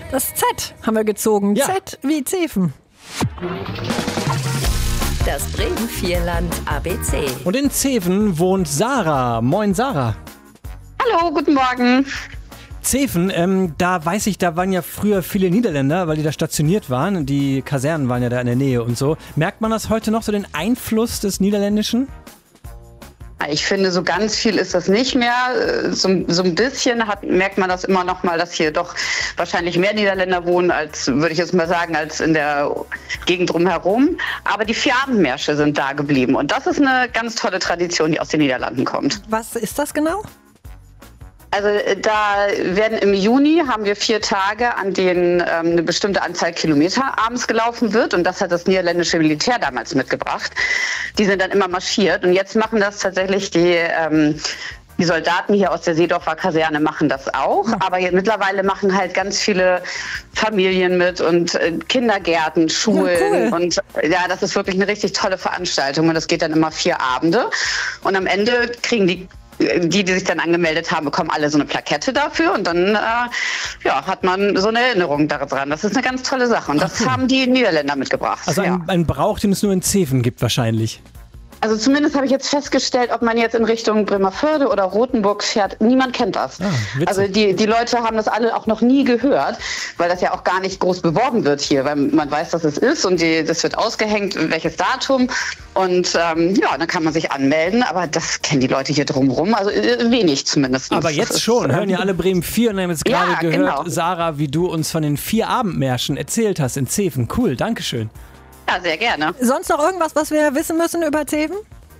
Das Z haben wir gezogen. Ja. Z wie Zeven. Das Bremen-Vierland ABC. Und in Zeven wohnt Sarah. Moin Sarah. Hallo, guten Morgen. Zeven, da weiß ich, da waren ja früher viele Niederländer, weil die da stationiert waren. Die Kasernen waren ja da in der Nähe und so. Merkt man das heute noch, so den Einfluss des Niederländischen? Ich finde, so ganz viel ist das nicht mehr. So ein bisschen merkt man das immer noch mal, dass hier doch wahrscheinlich mehr Niederländer wohnen, als, würde ich jetzt mal sagen, als in der Gegend drumherum. Aber die Vierabendmärsche sind da geblieben. Und das ist eine ganz tolle Tradition, die aus den Niederlanden kommt. Was ist das genau? Also da werden im Juni haben wir 4 Tage, an denen eine bestimmte Anzahl Kilometer abends gelaufen wird. Und das hat das niederländische Militär damals mitgebracht. Die sind dann immer marschiert. Und jetzt machen das tatsächlich die Soldaten hier aus der Seedorfer Kaserne machen das auch. Aber mittlerweile machen halt ganz viele Familien mit und Kindergärten, Schulen. Ja, cool. Und ja, das ist wirklich eine richtig tolle Veranstaltung. Und das geht dann immer 4 Abende. Und am Ende kriegen die sich dann angemeldet haben, bekommen alle so eine Plakette dafür und dann hat man so eine Erinnerung daran. Das ist eine ganz tolle Sache und das haben die Niederländer mitgebracht. Also ein Brauch, den es nur in Zeven gibt wahrscheinlich. Also zumindest habe ich jetzt festgestellt, ob man jetzt in Richtung Bremervörde oder Rothenburg fährt, niemand kennt das. Also die Leute haben das alle auch noch nie gehört, weil das ja auch gar nicht groß beworben wird hier, weil man weiß, dass es ist und das wird ausgehängt, welches Datum und dann kann man sich anmelden, aber das kennen die Leute hier drumherum, also wenig zumindest. Aber jetzt schon, hören ja alle Bremen 4 und haben jetzt gerade gehört, genau. Sarah, wie du uns von den 4 Abendmärschen erzählt hast in Zeven. Cool, Dankeschön. Ja, sehr gerne. Sonst noch irgendwas, was wir wissen müssen über Zeven?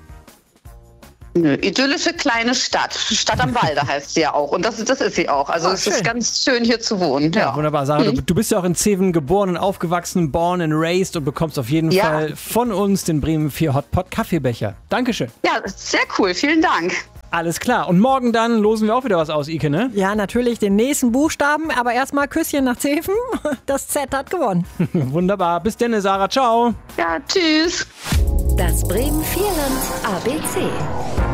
Eine idyllische kleine Stadt. Stadt am Walde heißt sie ja auch. Und das ist sie auch. Also es ist ganz schön hier zu wohnen. Ja, wunderbar. Sarah, du bist ja auch in Zeven geboren und aufgewachsen, born and raised und bekommst auf jeden Fall von uns den Bremen 4 Hotpot Kaffeebecher. Dankeschön. Ja, sehr cool. Vielen Dank. Alles klar. Und morgen dann losen wir auch wieder was aus, Ike, ne? Ja, natürlich den nächsten Buchstaben, aber erstmal Küsschen nach Zeven. Das Z hat gewonnen. Wunderbar. Bis denn, Sarah. Ciao. Ja, tschüss. Das Bremen-Vierland ABC.